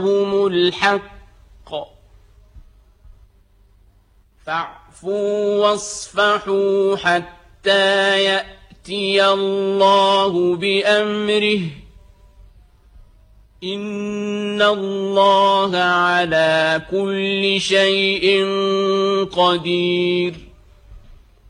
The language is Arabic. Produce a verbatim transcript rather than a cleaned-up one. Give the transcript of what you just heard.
هم الحق فاعفوا واصفحوا حتى يأتي الله بأمره إن الله على كل شيء قدير